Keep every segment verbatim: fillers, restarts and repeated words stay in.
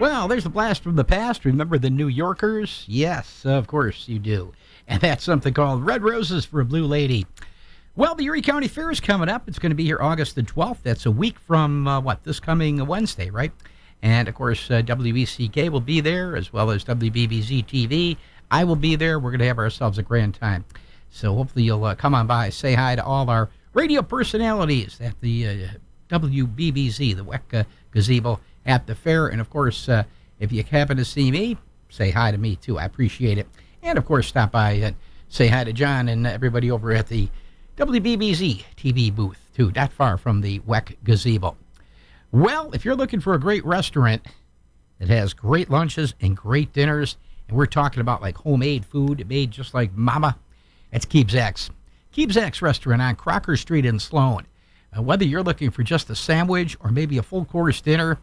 Well, there's a blast from the past. Remember the New Yorkers? Yes, of course you do. And that's something called Red Roses for a Blue Lady. Well, the Erie County Fair is coming up. It's going to be here August the twelfth. That's a week from, uh, what, this coming Wednesday, right? And, of course, uh, W B C K will be there, as well as W B B Z T V. I will be there. We're going to have ourselves a grand time. So hopefully you'll uh, come on by, say hi to all our radio personalities at the uh, W B B Z, the W E C uh, Gazebo at the fair. And, of course, uh, if you happen to see me, say hi to me, too. I appreciate it. And, of course, stop by and say hi to John and everybody over at the W B B Z T V booth, too, not far from the W E C Gazebo. Well, if you're looking for a great restaurant that has great lunches and great dinners, and we're talking about like homemade food made just like mama, it's Keebzak's. Keebzak's restaurant on Crocker Street in Sloan. Uh, whether you're looking for just a sandwich or maybe a full course dinner,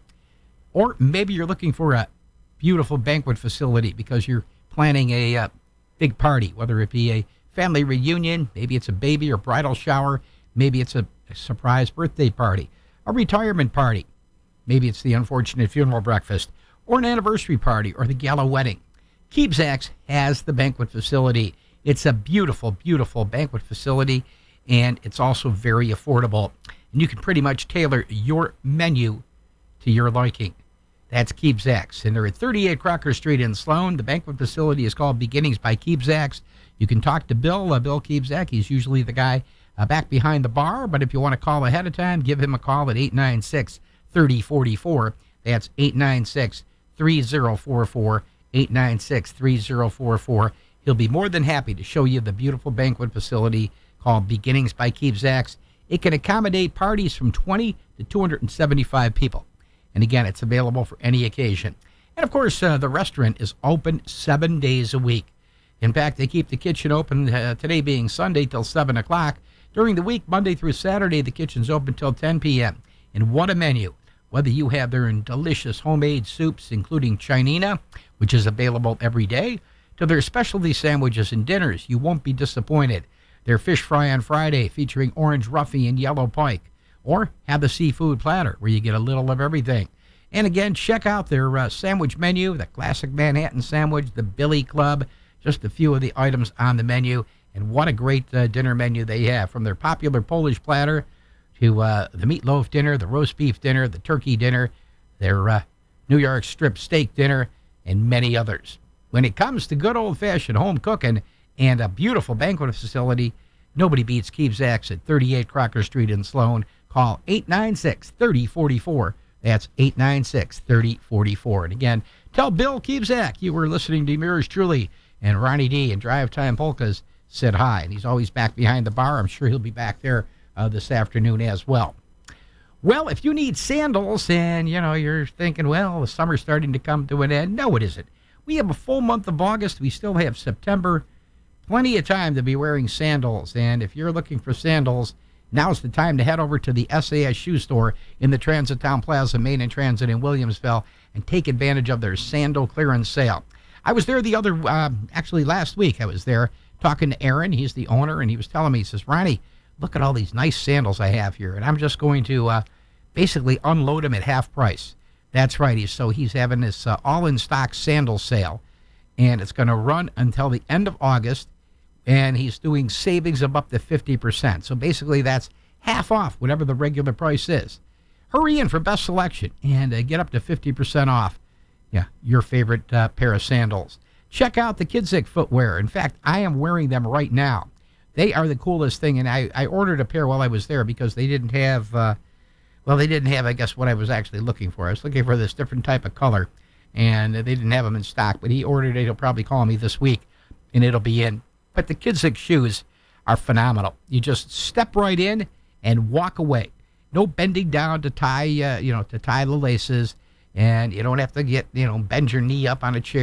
or maybe you're looking for a beautiful banquet facility because you're planning a uh, big party, whether it be a family reunion, maybe it's a baby or bridal shower, maybe it's a, a surprise birthday party, a retirement party, maybe it's the unfortunate funeral breakfast, or an anniversary party, or the gala wedding. Keebzak's has the banquet facility. It's a beautiful, beautiful banquet facility, and it's also very affordable. And you can pretty much tailor your menu to your liking. That's Keebzak's, and they're at thirty-eight Crocker Street in Sloan. The banquet facility is called Beginnings by Keebzak's. You can talk to Bill, uh, Bill Keebzak. He's usually the guy uh, back behind the bar, but if you want to call ahead of time, give him a call at eight nine six, three oh four four. That's eight nine six, three oh four four, eight nine six, three oh four four. He'll be more than happy to show you the beautiful banquet facility called Beginnings by Keebzak's. It can accommodate parties from twenty to two hundred seventy-five people. And again, it's available for any occasion. And of course, uh, the restaurant is open seven days a week. In fact, they keep the kitchen open, uh, today being Sunday, till seven o'clock. During the week, Monday through Saturday, the kitchen's open till ten p.m. And what a menu. Whether you have their delicious homemade soups, including Chinina, which is available every day, to their specialty sandwiches and dinners, you won't be disappointed. Their fish fry on Friday, featuring orange roughy and yellow pike. Or have the seafood platter, where you get a little of everything. And again, check out their uh, sandwich menu, the classic Manhattan sandwich, the Billy Club, just a few of the items on the menu. And what a great uh, dinner menu they have, from their popular Polish platter to uh, the meatloaf dinner, the roast beef dinner, the turkey dinner, their uh, New York strip steak dinner, and many others. When it comes to good old-fashioned home cooking and a beautiful banquet facility, nobody beats Keebzak's at thirty-eight Crocker Street in Sloan. Call eight nine six, three oh four four. That's eight nine six, three oh four four. And again, tell Bill Keebzak you were listening to yours truly and Ronnie D and Drive Time Polkas said hi. And he's always back behind the bar. I'm sure he'll be back there uh, this afternoon as well. Well, if you need sandals and, you know, you're thinking, well, the summer's starting to come to an end. No, it isn't. We have a full month of August. We still have September. Plenty of time to be wearing sandals. And if you're looking for sandals, now's the time to head over to the S A S Shoe Store in the Transit Town Plaza, Main and Transit in Williamsville, and take advantage of their sandal clearance sale. I was there the other, uh, actually last week I was there talking to Aaron. He's the owner, and he was telling me, he says, Ronnie, look at all these nice sandals I have here, and I'm just going to uh, basically unload them at half price. That's right. He's, so he's having this uh, all-in-stock sandal sale, and it's going to run until the end of August. And he's doing savings of up to fifty percent. So basically that's half off whatever the regular price is. Hurry in for best selection and uh, get up to fifty percent off yeah, your favorite uh, pair of sandals. Check out the Keebzak footwear. In fact, I am wearing them right now. They are the coolest thing. And I, I ordered a pair while I was there because they didn't have, uh, well, they didn't have, I guess, what I was actually looking for. I was looking for this different type of color, and they didn't have them in stock. But he ordered it. He'll probably call me this week, and it'll be in. But the Keebzak shoes are phenomenal. You just step right in and walk away. No bending down to tie, uh, you know, to tie the laces, and you don't have to get, you know, bend your knee up on a chair.